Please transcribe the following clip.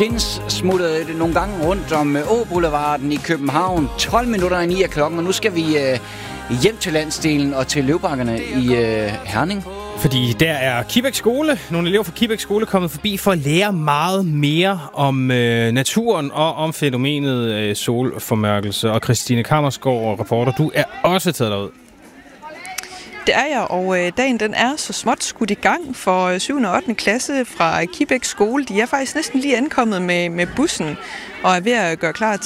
Skins smuttede nogle gange rundt om Åboulevarden i København. 12 minutter i 9 af klokken, og nu skal vi hjem til landsdelen og til Løvbakkerne i Herning. Fordi der er Kibæk Skole, nogle elever fra Kibæk Skole kommet forbi for at lære meget mere om naturen og om fænomenet solformørkelse. Og Christine Kammersgaard, reporter, du er også taget derud. Det er jeg, og dagen den er så småt skudt i gang for 7. og 8. klasse fra Kibæk Skole. De er faktisk næsten lige ankommet med bussen og er ved at gøre klar